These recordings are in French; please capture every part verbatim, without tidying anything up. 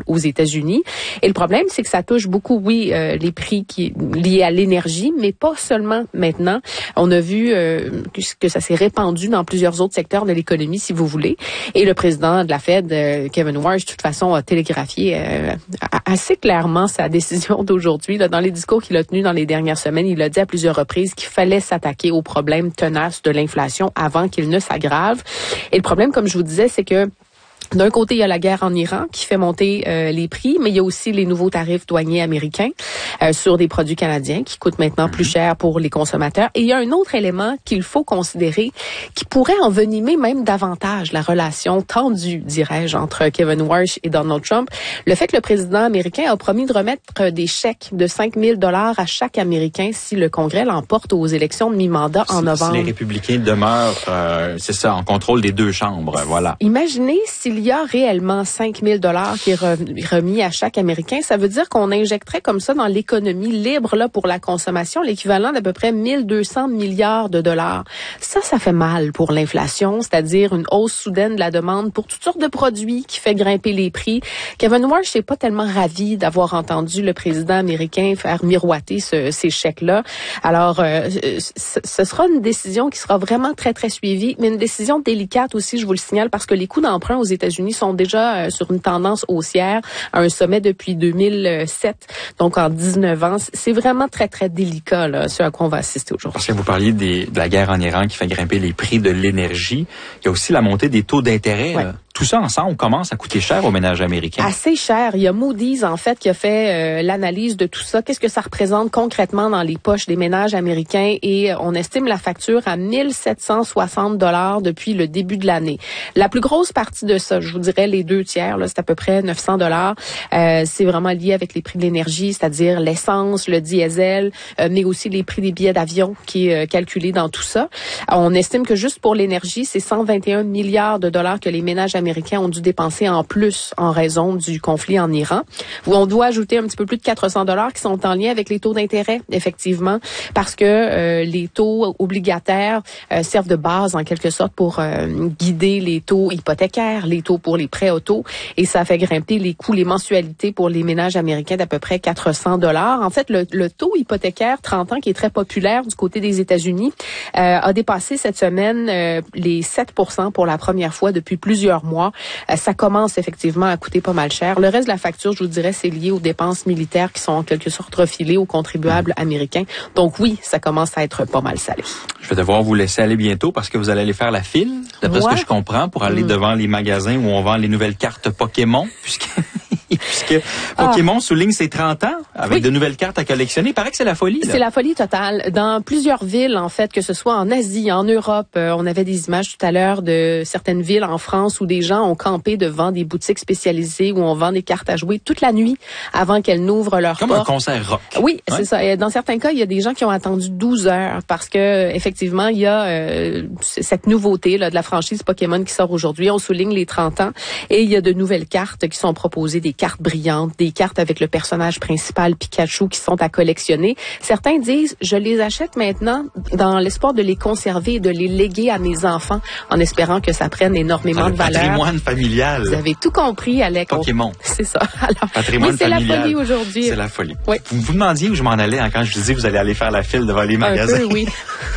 aux États-Unis. Et le problème, c'est que ça touche beaucoup, oui, euh, les prix qui liés à l'énergie, mais pas seulement maintenant. On a vu euh, que, que ça s'est répandu dans plusieurs autres secteurs de l'économie, si vous voulez. Et le président de la Fed, euh, Kevin Warsh, de toute façon, a télégraphié euh, assez clairement sa décision d'aujourd'hui. Là, dans les discours qu'il a tenus dans les dernières semaines, il a dit à plusieurs reprises qu'il fallait s'attaquer aux problèmes tenaces de l'inflation avant qu'il ne s'aggrave. Et le problème, comme je vous disais, c'est que d'un côté, il y a la guerre en Iran qui fait monter euh, les prix, mais il y a aussi les nouveaux tarifs douaniers américains euh, sur des produits canadiens qui coûtent maintenant plus cher pour les consommateurs. Et il y a un autre élément qu'il faut considérer qui pourrait envenimer même davantage la relation tendue, dirais-je, entre Kevin Warsh et Donald Trump. Le fait que le président américain a promis de remettre des chèques de cinq mille dollars à chaque Américain si le Congrès l'emporte aux élections de mi-mandat en si, novembre. Si les républicains demeurent, euh, c'est ça, en contrôle des deux chambres, voilà. Imaginez s'il y a réellement cinq mille dollars qui est remis à chaque Américain, ça veut dire qu'on injecterait comme ça dans l'économie libre là pour la consommation l'équivalent d'à peu près mille deux cents milliards de dollars. Ça, ça fait mal pour l'inflation, c'est-à-dire une hausse soudaine de la demande pour toutes sortes de produits qui fait grimper les prix. Kevin Warsh n'est pas tellement ravi d'avoir entendu le président américain faire miroiter ce, ces chèques-là. Alors, euh, ce, ce sera une décision qui sera vraiment très, très suivie, mais une décision délicate aussi, je vous le signale, parce que les coûts d'emprunt aux États-Unis sont déjà euh, sur une tendance haussière à un sommet depuis deux mille sept, donc en dix-neuf ans. C'est vraiment très, très délicat, là, ce à quoi on va assister aujourd'hui. Parce que vous parliez des, de la guerre en Iran qui fait grimper les prix de l'énergie. Il y a aussi la montée des taux d'intérêt. Ouais. Tout ça ensemble commence à coûter cher aux ménages américains. Assez cher. Il y a Moody's, en fait, qui a fait euh, l'analyse de tout ça. Qu'est-ce que ça représente concrètement dans les poches des ménages américains? Et euh, on estime la facture à mille sept cent soixante dollars depuis le début de l'année. La plus grosse partie de ça, je vous dirais les deux tiers, là, c'est à peu près neuf cents dollars. Euh, c'est vraiment lié avec les prix de l'énergie, c'est-à-dire l'essence, le diesel, euh, mais aussi les prix des billets d'avion qui est euh, calculé dans tout ça. Alors, on estime que juste pour l'énergie, c'est cent vingt et un milliards de dollars que les ménages américains Américains ont dû dépenser en plus en raison du conflit en Iran. On doit ajouter un petit peu plus de quatre cents dollars qui sont en lien avec les taux d'intérêt, effectivement, parce que euh, les taux obligataires euh, servent de base en quelque sorte pour euh, guider les taux hypothécaires, les taux pour les prêts auto, et ça fait grimper les coûts, les mensualités pour les ménages américains d'à peu près quatre cents dollars. En fait, le, le taux hypothécaire trente ans qui est très populaire du côté des États-Unis euh, a dépassé cette semaine euh, les sept pour cent pour la première fois depuis plusieurs mois. Euh, ça commence effectivement à coûter pas mal cher. Le reste de la facture, je vous dirais, c'est lié aux dépenses militaires qui sont en quelque sorte refilées aux contribuables américains. Donc oui, ça commence à être pas mal salé. Je vais devoir vous laisser aller bientôt parce que vous allez aller faire la file, d'après ouais. ce que je comprends, pour aller mmh. devant les magasins où on vend les nouvelles cartes Pokémon, puisque... Puisque Pokémon ah. souligne ses trente ans avec oui. de nouvelles cartes à collectionner. Il paraît que c'est la folie. Là. C'est la folie totale. Dans plusieurs villes, en fait, que ce soit en Asie, en Europe, euh, on avait des images tout à l'heure de certaines villes en France où des gens ont campé devant des boutiques spécialisées où on vend des cartes à jouer toute la nuit avant qu'elles n'ouvrent leurs Comme portes. Comme un concert rock. Oui, ouais. c'est ça. Et dans certains cas, il y a des gens qui ont attendu douze heures parce que effectivement, il y a euh, cette nouveauté là de la franchise Pokémon qui sort aujourd'hui. On souligne les trente ans et il y a de nouvelles cartes qui sont proposées, des cartes brillantes, des cartes avec le personnage principal Pikachu qui sont à collectionner. Certains disent, je les achète maintenant dans l'espoir de les conserver et de les léguer à mes enfants en espérant que ça prenne énormément ah, de valeur. Patrimoine familial. Vous avez tout compris, Alex. Pokémon. C'est ça. Alors, patrimoine oui, c'est familial. la folie aujourd'hui. C'est la folie. Oui. Vous vous demandiez où je m'en allais hein, quand je vous disais que vous allez aller faire la file devant les magasins. Un peu, oui.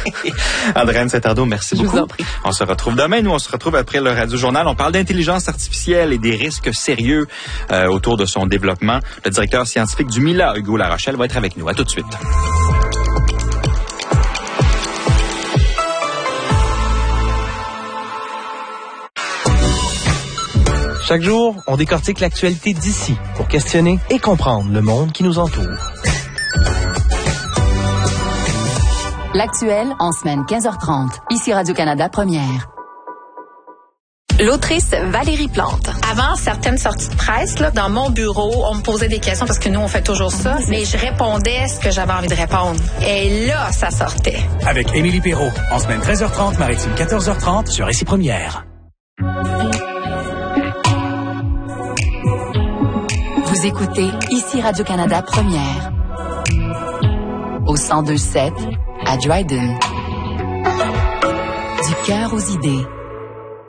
Andréane Saint-Arnaud, merci je beaucoup. Vous en prie. On se retrouve demain. Nous, on se retrouve après le Radio Journal. On parle d'intelligence artificielle et des risques sérieux euh, autour de son développement. Le directeur scientifique du Mila, Hugo Larochelle, va être avec nous. À tout de suite. Chaque jour, on décortique l'actualité d'ici pour questionner et comprendre le monde qui nous entoure. L'actuel en semaine quinze heures trente. Ici Radio-Canada Première. L'autrice Valérie Plante. Avant certaines sorties de presse, là, dans mon bureau, on me posait des questions parce que nous, on fait toujours ça, mais je répondais ce que j'avais envie de répondre. Et là, ça sortait. Avec Émilie Perrault, en semaine treize heures trente, maritime quatorze heures trente, sur Ici Première. Vous écoutez Ici Radio-Canada Première. Au cent deux sept, à Dryden. Du cœur aux idées.